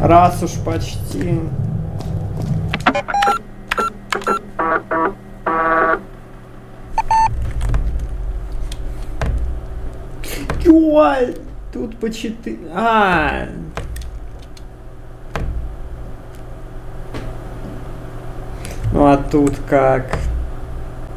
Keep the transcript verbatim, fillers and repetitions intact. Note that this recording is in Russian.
Раз уж почти. Чё? Тут по четыре. А. Ну а тут как?